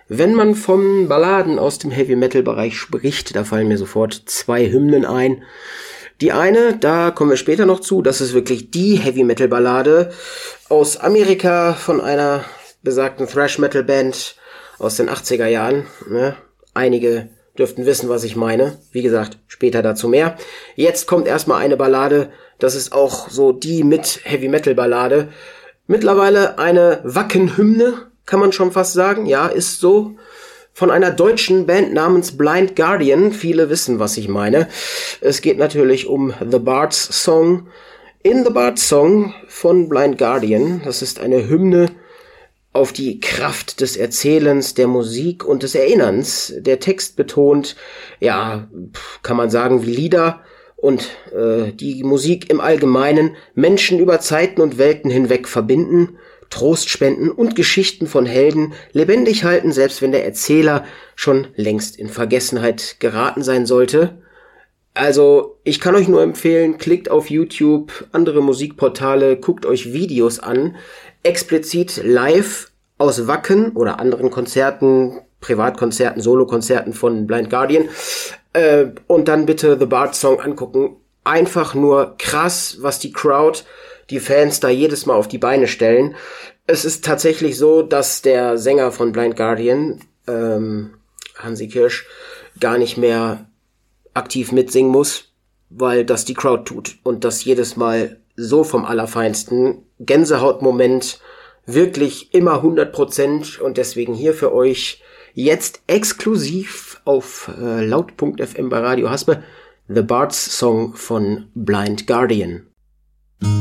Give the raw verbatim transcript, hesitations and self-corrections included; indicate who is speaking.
Speaker 1: Wenn man von Balladen aus dem Heavy-Metal-Bereich spricht, da fallen mir sofort zwei Hymnen ein. Die eine, da kommen wir später noch zu, das ist wirklich die Heavy-Metal-Ballade aus Amerika von einer besagten Thrash-Metal-Band aus den achtziger Jahren. Ne? Einige dürften wissen, was ich meine. Wie gesagt, später dazu mehr. Jetzt kommt erstmal eine Ballade, das ist auch so die mit Heavy-Metal-Ballade. Mittlerweile eine Wacken-Hymne, kann man schon fast sagen. Ja, ist so. Von einer deutschen Band namens Blind Guardian. Viele wissen, was ich meine. Es geht natürlich um The Bard's Song. In The Bard's Song von Blind Guardian, das ist eine Hymne auf die Kraft des Erzählens, der Musik und des Erinnerns. Der Text betont, ja, kann man sagen, wie Lieder und äh, die Musik im Allgemeinen Menschen über Zeiten und Welten hinweg verbinden, Trost spenden und Geschichten von Helden lebendig halten, selbst wenn der Erzähler schon längst in Vergessenheit geraten sein sollte. Also, ich kann euch nur empfehlen, klickt auf YouTube, andere Musikportale, guckt euch Videos an, explizit live aus Wacken oder anderen Konzerten, Privatkonzerten, Solokonzerten von Blind Guardian, äh, und dann bitte The Bard's Song angucken. Einfach nur krass, was die Crowd, die Fans da jedes Mal auf die Beine stellen. Es ist tatsächlich so, dass der Sänger von Blind Guardian, ähm, Hansi Kirsch, gar nicht mehr aktiv mitsingen muss, weil das die Crowd tut. Und das jedes Mal so vom Allerfeinsten. Gänsehautmoment, wirklich immer hundert Prozent. Und deswegen hier für euch jetzt exklusiv auf äh, laut punkt f m bei Radio Haspe The Bard's Song von Blind Guardian.